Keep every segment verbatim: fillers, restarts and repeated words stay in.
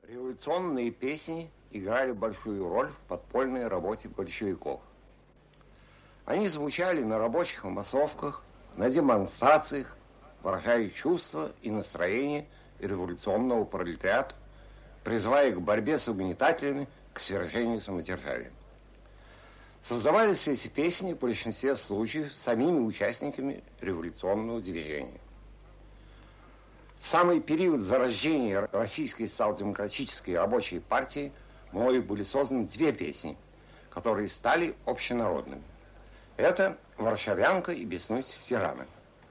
Революционные песни играли большую роль в подпольной работе большевиков. Они звучали на рабочих массовках, на демонстрациях, выражая чувства и настроение революционного пролетариата, призывая к борьбе с угнетателями, к свержению самодержавия. Создавались эти песни в большинстве случаев самими участниками революционного движения. В самый период зарождения Российской социал-демократической рабочей партии мною были созданы две песни, которые стали общенародными. Это «Варшавянка» и «Беснуйтесь, тираны».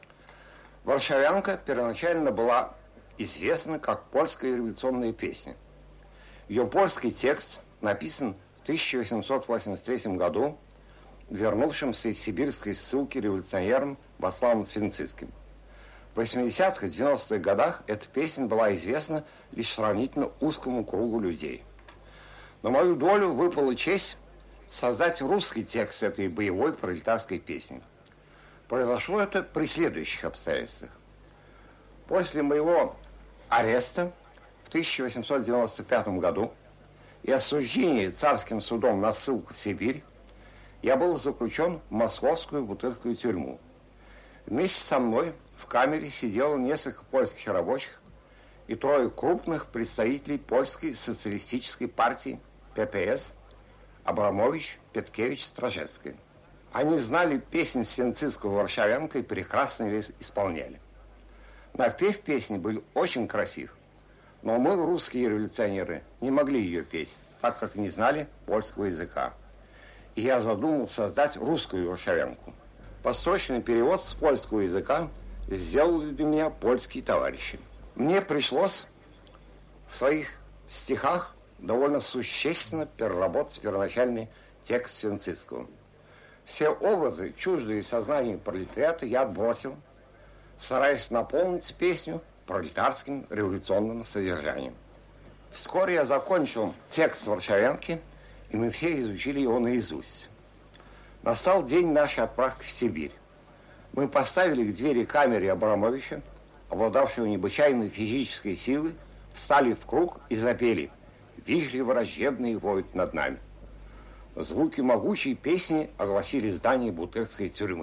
«Варшавянка» первоначально была известна как польская революционная песня. Ее польский текст написан в тысяча восемьсот восемьдесят третьем году вернувшимся из сибирской ссылки революционером Вацлавом Свинцицким. В восьмидесятых и девяностых годах эта песня была известна лишь сравнительно узкому кругу людей. На мою долю выпала честь создать русский текст этой боевой пролетарской песни. Произошло это при следующих обстоятельствах. После моего ареста в тысяча восемьсот девяносто пятом году и осуждения царским судом на ссылку в Сибирь, я был заключен в московскую бутырскую тюрьму. Вместе со мной в камере сидело несколько польских рабочих и трое крупных представителей польской социалистической партии Пе Пе Эс Абрамович, Петкевич, Стражевский. Они знали песнь Свинцицкого «Варшавянка» и прекрасно ее исполняли. Напев песни был очень красив, но мы, русские революционеры, не могли ее петь, так как не знали польского языка. И я задумал создать русскую «Варшавянку». Построчный перевод с польского языка сделали для меня польские товарищи. Мне пришлось в своих стихах довольно существенно переработать первоначальный текст Свинцицкого. Все образы, чуждые сознанию пролетариата, я отбросил, стараясь наполнить песню пролетарским революционным содержанием. Вскоре я закончил текст «Варшавянки», и мы все изучили его наизусть. Настал день нашей отправки в Сибирь. Мы поставили к двери камеры Абрамовича, обладавшего необычайной физической силой, встали в круг и запели «Вижли враждебные воют над нами». Звуки могучей песни огласили здание бутырской тюрьмы.